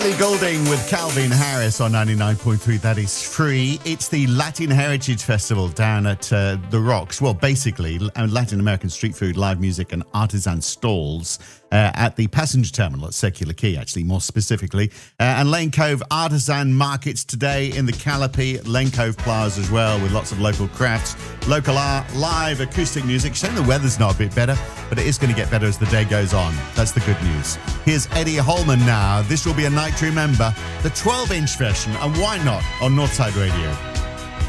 Ellie Goulding with Calvin Harris on 99.3. That is free. It's the Latin Heritage Festival down at The Rocks. Well, basically, Latin American street food, live music and artisan stalls at the passenger terminal at Circular Quay, actually, more specifically. And Lane Cove Artisan Markets today in the Calliope, Lane Cove Plaza as well, with lots of local crafts, local art, live acoustic music. Shame the weather's not a bit better, but it is going to get better as the day goes on. That's the good news. Here's Eddie Holman now. This will be a night to remember, the 12-inch version, and why not, on Northside Radio.